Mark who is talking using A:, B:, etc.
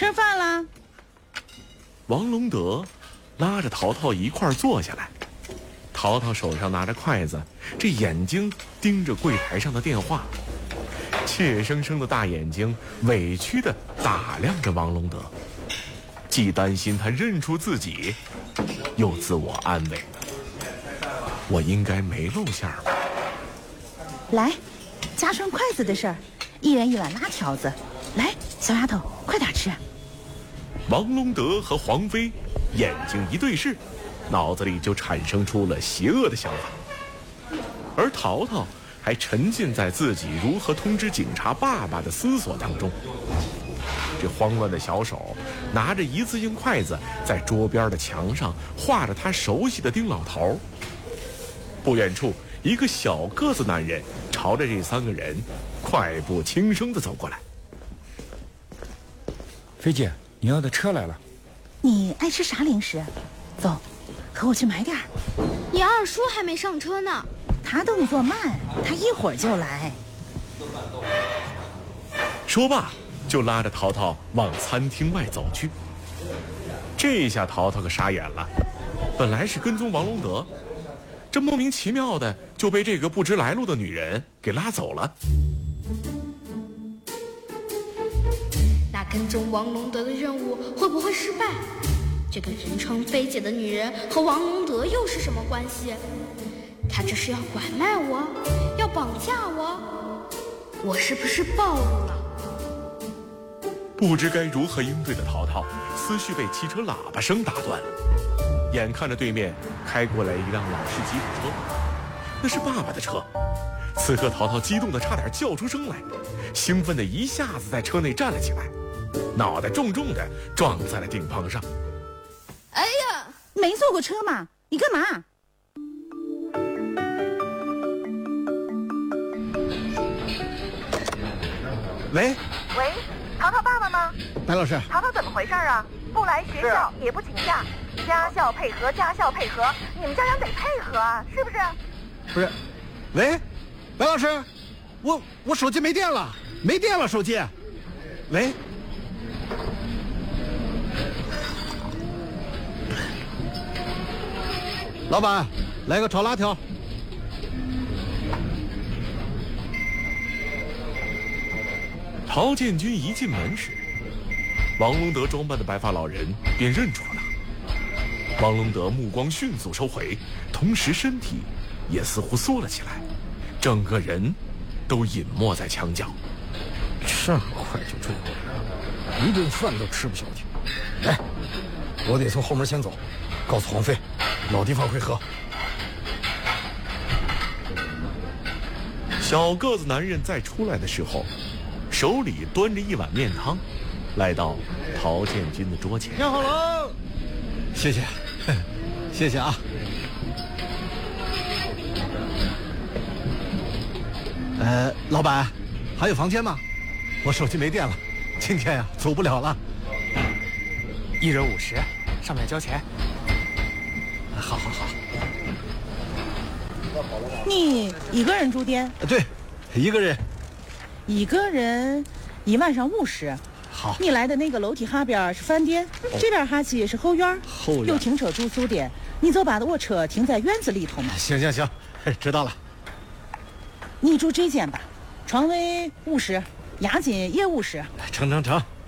A: 吃饭啦！
B: 王龙德拉着淘淘一块儿坐下来，淘淘手上拿着筷子，这眼睛盯着柜台上的电话，怯生生的大眼睛委屈地打量着王龙德，既担心他认出自己，又自我安慰：我应该没露馅儿吧？
A: 来，家传筷子的事儿，一人一碗辣条子。来，小丫头，快点吃。
B: 王龙德和黄飞眼睛一对视，脑子里就产生出了邪恶的想法，而淘淘还沉浸在自己如何通知警察爸爸的思索当中。这慌乱的小手拿着一字性筷子，在桌边的墙上画着他熟悉的丁老头。不远处，一个小个子男人朝着这三个人快步轻声地走过来。
C: 飞姐，你要的车来了。
A: 你爱吃啥零食？走，和我去买点儿。
D: 你二叔还没上车呢。
A: 他动作慢，他一会儿就来。
B: 说罢，就拉着淘淘往餐厅外走去。这下淘淘可傻眼了，本来是跟踪王龙德，这莫名其妙的就被这个不知来路的女人给拉走了。
D: 那跟踪王龙德的任务会不会失败？这个人称飞姐的女人和王龙德又是什么关系？她这是要拐卖我，要绑架我？我是不是暴露了？
B: 不知该如何应对的淘淘，思绪被汽车喇叭声打断了。眼看着对面开过来一辆老式吉普车，那是爸爸的车。此刻淘淘激动的差点叫出声来，兴奋的一下子在车内站了起来，脑袋重重的撞在了顶棚上。
D: 哎呀，
A: 没坐过车吗？你干嘛？
E: 喂，
F: 淘淘爸爸吗？
E: 白老师，
F: 淘淘怎么回事啊？不来学校也不请假，家校配合，家校配合，你们家长得配合啊，是不是？
E: 不是，喂，白老师，我手机没电了，手机。喂，老板，来个炒辣条。
B: 陶建军一进门时，王龙德装扮的白发老人便认出了他。王龙德目光迅速收回，同时身体也似乎缩了起来，整个人都隐没在墙角。
C: 这么快就追过来了，一顿饭都吃不消停。来，我得从后门先走，告诉黄飞，老地方会合。
B: 小个子男人在出来的时候，手里端着一碗面汤，来到陶建军的桌前。
E: 听好了，谢谢，谢谢啊。老板，还有房间吗？我手机没电了，今天呀走不了了。
G: 一人50，上面交钱。
E: 好。
A: 你一个人住店？
E: 对，一个人。
A: 一个人，1晚上50。
E: 好。
A: 你来的那个楼梯下边是饭店，这边下去是后院，有停车住宿的，你就把我车停在院子里头嘛。
E: 行，知道了。
A: 你住这间吧，床位50，押金也50。
E: 成。